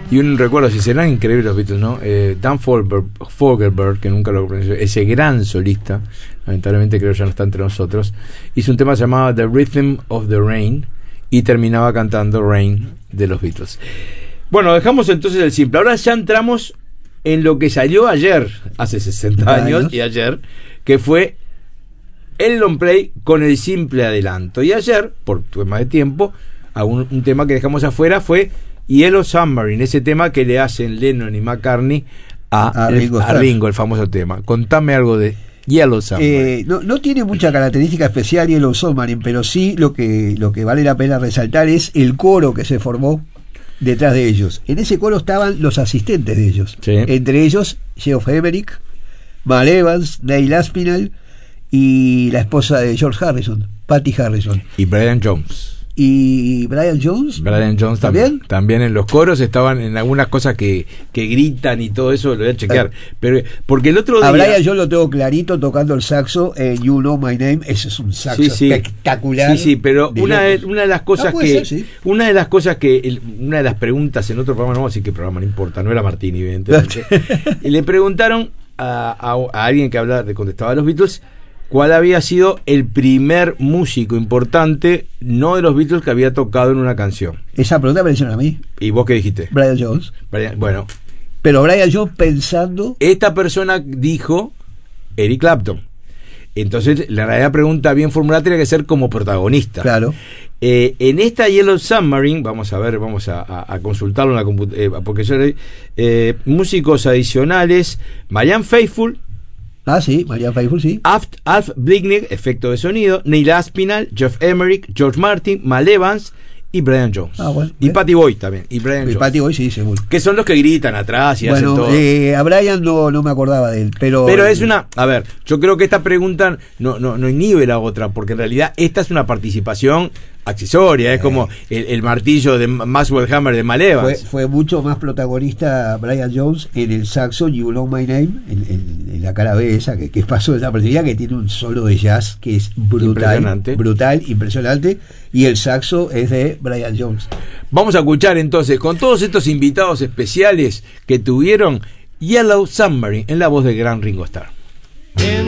Y un recuerdo, si serán increíbles los Beatles, ¿no? Dan Fogelberg, que nunca lo pronunció, ese gran solista, lamentablemente creo ya no está entre nosotros, hizo un tema llamado The Rhythm of the Rain y terminaba cantando Rain de los Beatles. Bueno, dejamos entonces el simple. Ahora ya entramos en lo que salió ayer, hace 60 años, y ayer, que fue el long play con el simple adelanto. Y ayer, por tema de tiempo, un tema que dejamos afuera fue Yellow Submarine, ese tema que le hacen Lennon y McCartney a Ringo, el famoso tema. Contame algo de Yellow Submarine. No tiene mucha característica especial Yellow Submarine, pero sí lo que vale la pena resaltar es el coro que se formó detrás de ellos. En ese coro estaban los asistentes de ellos, sí. Entre ellos Geoff Emerick, Mal Evans, Neil Aspinall y la esposa de George Harrison, Patty Harrison, y Brian Jones. ¿Y Brian Jones? Brian Jones también en los coros estaban en algunas cosas que gritan y todo eso, lo voy a chequear. Pero porque el otro día, a Brian Jones lo tengo clarito tocando el saxo en You Know My Name. Ese es un saxo espectacular. Sí, pero una de las cosas una de las preguntas en otro programa, no vamos a decir qué programa, no importa, no era Martini, evidentemente. Y le preguntaron a alguien que contestaba a los Beatles, ¿cuál había sido el primer músico importante, no de los Beatles, que había tocado en una canción? Esa pregunta me la hicieron a mí. ¿Y vos qué dijiste? Brian Jones. Bueno. Pero Brian Jones pensando... Esta persona dijo Eric Clapton. Entonces, la pregunta bien formulada tiene que ser como protagonista. Claro. En esta Yellow Submarine, vamos a consultarlo en la computadora, porque yo músicos adicionales, Marianne Faithfull. Sí, Marianne Faithfull, sí. Alf Blickney, efecto de sonido, Neil Aspinall, Geoff Emerick, George Martin, Mal Evans y Brian Jones. Bueno, y Patty Boyd también. Y Brian Jones. Patty Boyd, sí, seguro. Que son los que gritan atrás y hacen todo. A Brian no me acordaba de él, pero es una... A ver, yo creo que esta pregunta no inhibe la otra, porque en realidad esta es una participación accesoria, es como el martillo de Maxwell Hammer de Mal Evans. Fue mucho más protagonista Brian Jones en el saxo You Know My Name, en la cara B esa, que pasó desapercibida, que tiene un solo de jazz que es brutal, impresionante, y el saxo es de Brian Jones. Vamos a escuchar entonces, con todos estos invitados especiales que tuvieron, Yellow Submarine en la voz del gran Ringo Starr.